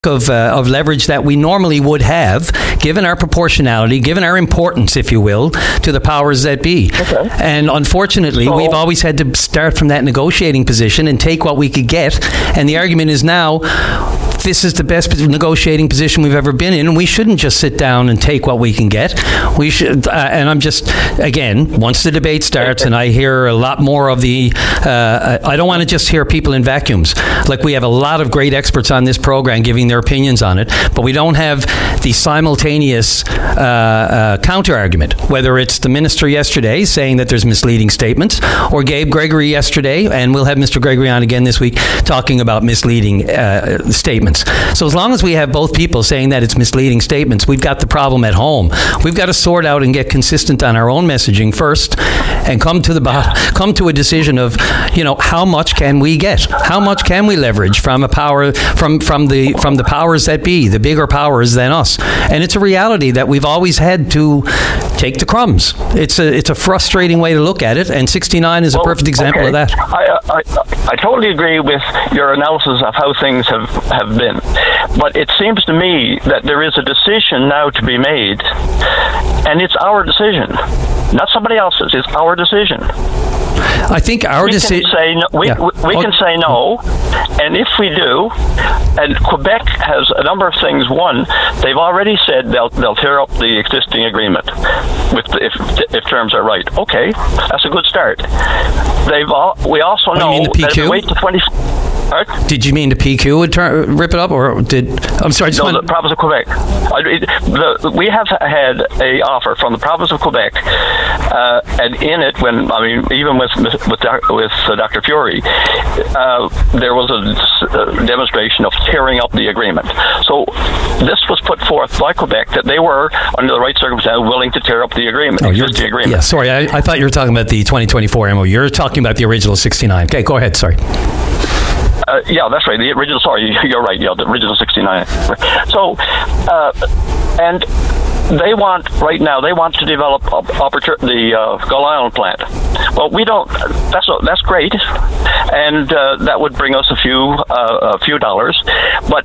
of leverage that we normally would have, given our proportionality, given our importance, if you will, to the powers that be. Okay. And unfortunately, we've always had to start from that negotiating position and take what we could get. And the argument is now, this is the best negotiating position we've ever been in, and we shouldn't just sit down and take what we can get. We should, and I'm just, again, once the debate starts and I hear a lot more of the, I don't want to just hear people in vacuums. Like, we have a lot of great experts on this program giving their opinions on it, but we don't have the simultaneous counter-argument, whether it's the minister yesterday saying that there's misleading statements, or Gabe Gregory yesterday, and we'll have Mr. Gregory on again this week, talking about misleading statements. So as long as we have both people saying that it's misleading statements, we've got the problem at home. We've got to sort out and get consistent on our own messaging first, and come to a decision of, how much can we get? How much can we leverage from a power from the powers that be, the bigger powers than us? And it's a reality that we've always had to take the crumbs. It's a frustrating way to look at it, and 69 is a perfect example of that. I totally agree with your analysis of how things have been, but it seems to me that there is a decision now to be made, and it's our decision, not somebody else's. It's our decision. I think our decision. We can say no, and if we do, and Quebec has a number of things. One, they've already said they'll tear up the existing agreement if terms are right. Okay, that's a good start. We also know that if we wait to 20. Did you mean the PQ would rip it up, or did? I'm sorry. The province of Quebec. We have had a offer from the province of Quebec, and in it, even with Dr. Fury, there was a demonstration of tearing up the agreement. So this was put forth by Quebec that they were, under the right circumstances, willing to tear up the agreement. The agreement. Yeah, sorry, I thought you were talking about the 2024 MOU. You're talking about the original 69. Okay, go ahead. Sorry. Yeah, that's right. The original. Sorry, you're right. Yeah, the original 69. So, and they want to develop the Gull Island plant. Well, we don't. That's great, and that would bring us a few dollars, but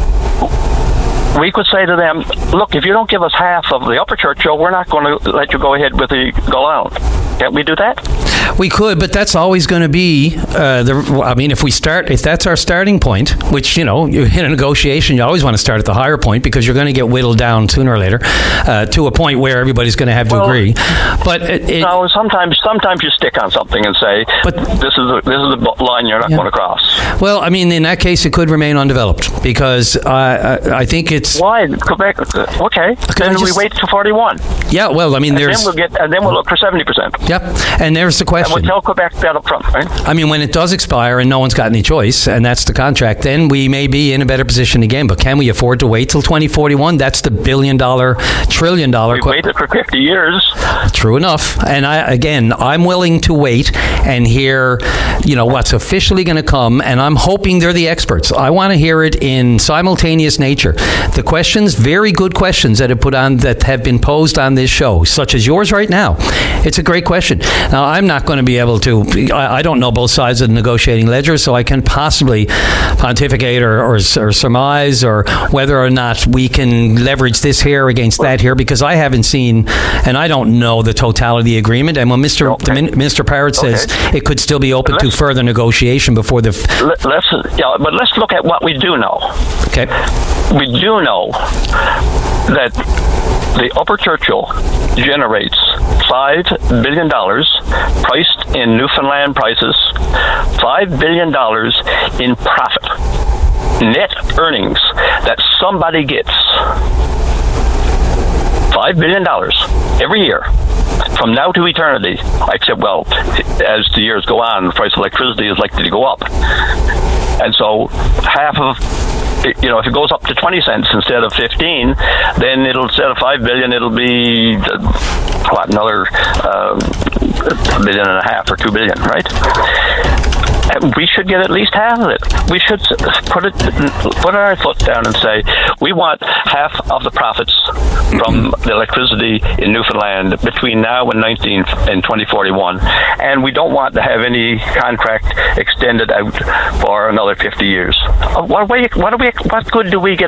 we could say to them, look, if you don't give us half of the Upper Churchill, we're not going to let you go ahead with the Gull Island. Can't we do that? We could, but that's always going to be if that's our starting point, which, in a negotiation, you always want to start at the higher point, because you're going to get whittled down sooner or later to a point where everybody's going to have to agree. But sometimes you stick on something and say, but this is the line you're not going to cross. Well, in that case, it could remain undeveloped, because I think it's why Quebec. Okay, then we wait till 41. Yeah, well, there's then we'll look for 70%. Yep, and there's the question. And we'll tell Quebec that up front, right? When it does expire and no one's got any choice, and that's the contract, then we may be in a better position again. But can we afford to wait till 2041? That's the $1 billion, $1 trillion. We've waited for 50 years. True enough. And I'm willing to wait and hear, what's officially going to come. And I'm hoping they're the experts. I want to hear it in simultaneous nature. The questions, very good questions that have been posed on this show, such as yours right now. It's a great question. Now, I'm not going to be able to, I don't know both sides of the negotiating ledger, so I can possibly pontificate or surmise or whether or not we can leverage this here against that here, because I haven't seen, and I don't know the totality of the agreement. And when Mr. Parrott says it could still be open to further negotiation before the... but let's look at what we do know. Okay. We do know that the Upper Churchill generates $5 billion, priced in Newfoundland prices, $5 billion in profit, net earnings that somebody gets. $5 billion every year, from now to eternity, except, as the years go on, the price of electricity is likely to go up. And so half of, if it goes up to 20 cents instead of 15, then instead of $5 billion, it'll be another $1.5 billion or $2 billion, right? we should get at least half of it. We should put our foot down and say we want half of the profits from the electricity in Newfoundland between now and 2041, and we don't want to have any contract extended out for another 50 years. What good do we get